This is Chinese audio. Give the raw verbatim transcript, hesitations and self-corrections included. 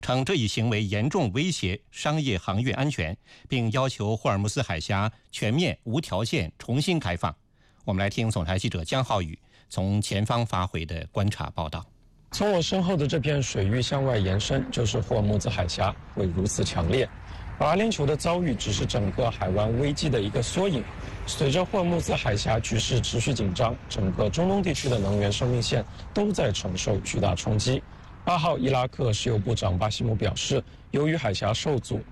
称这一行为严重威胁商业航运安全，并要求霍尔木兹海峡全面无条件重新开放。我们来听总台记者江浩宇从前方发回的观察报道。 从我身后的这片水域向外延伸，就是霍尔木兹海峡，会如此强烈。而阿联酋的遭遇只是整个海湾危机的一个缩影。随着霍尔木兹海峡局势持续紧张，整个中东地区的能源生命线都在承受巨大冲击。八号，伊拉克石油部长巴西姆表示，由于海峡受阻，